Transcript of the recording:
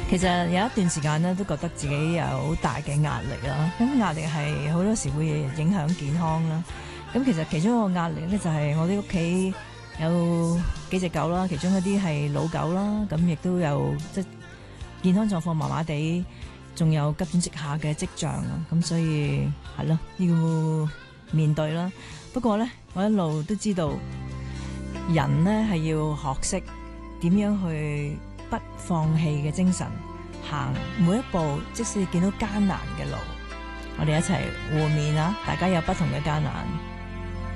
其實有一段時間咧，都覺得自己有好大嘅壓力啦。咁壓力係好多時會影響健康啦。咁其實其中一個壓力咧，就係我哋屋企有幾隻狗啦，其中一啲係老狗啦，咁亦都有即係健康狀況麻麻地，仲有急轉直下嘅跡象啊。咁所以係咯，要面對啦。不過咧，我一路都知道人咧係要學識點樣去不放棄嘅精神，行每一步，即使見到艱難嘅路，我哋一齊互勉啊！大家有不同嘅艱難。